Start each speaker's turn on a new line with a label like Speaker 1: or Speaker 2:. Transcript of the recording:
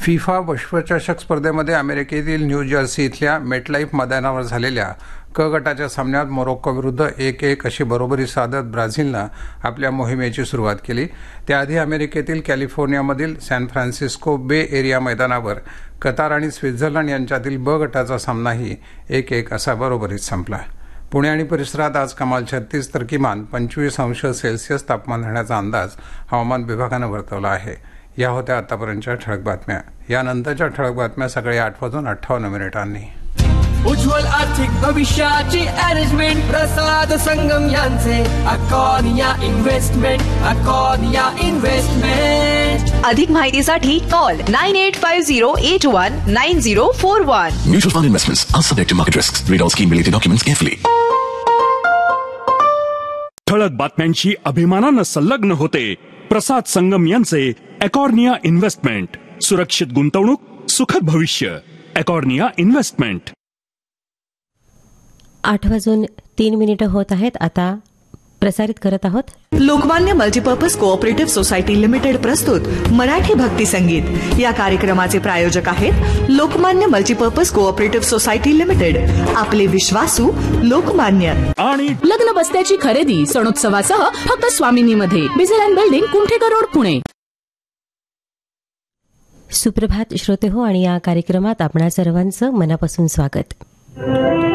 Speaker 1: FIFA विश्वचषक स्पर्धेमध्ये अमेरिकेतील न्यू जर्सी इथल्या मेटलाईफ मैदानावर झालेल्या क गटाच्या सामन्यात मोरोक्कोविरुद्ध 1-1 अशी बरोबरी साधत ब्राझीलनं आपल्या मोहिमेची सुरुवात केली. त्याआधी अमेरिकेतील कॅलिफोर्नियामधील सॅन फ्रान्सिस्को बे एरिया मैदानावर कतार आणि स्वित्झर्लंड यांच्यातील ब गटाचा सामनाही 1-1 असा बरोबरीत संपला. पुणे आणि परिसरात आज कमाल 36 तर किमान 25 अंश सेल्सिअस तापमान राहण्याचा अंदाज हवामान विभागानं वर्तवला आहे. या होत्या आतापर्यंतच्या ठळक बातम्या. यानंतरच्या ठळक बातम्या सकाळी 8:58
Speaker 2: उज्ज्वल आर्थिक भविष्याची अरेंजमेंट प्रसाद संगम यांचे अकॉर्निया इन्व्हेस्टमेंट.
Speaker 3: अधिक माहितीसाठी call 9850819041.
Speaker 4: Mutual fund investments are subject to market risks. Read all scheme related documents carefully.
Speaker 5: ठळक बातम्यांशी अभिमानानं संलग्न होते प्रसाद संगम यांचे अकॉर्निया इन्व्हेस्टमेंट. सुरक्षित गुंतवणूक सुखद भविष्य. अकॉर्निया इन्व्हेस्टमेंट.
Speaker 6: 8:03 होत आहेत. आता प्रसारित करत आहोत
Speaker 7: Lokmanya multipurpose cooperative society limited प्रस्तुत मराठी भक्ती संगीत. या कार्यक्रमाचे प्रायोजक आहेत Lokmanya multipurpose cooperative society limited. आपले विश्वासू लोकमान्य.
Speaker 8: आणि लग्न बस्त्याची खरेदी सणोत्सवासह फक्त स्वामिनीमध्ये. बिझेल बिल्डिंग कुंठेकर रोड पुणे.
Speaker 6: सुप्रभात श्रोते हो, आणि या कार्यक्रमात आपणा सर्वांचं मनापासून स्वागत.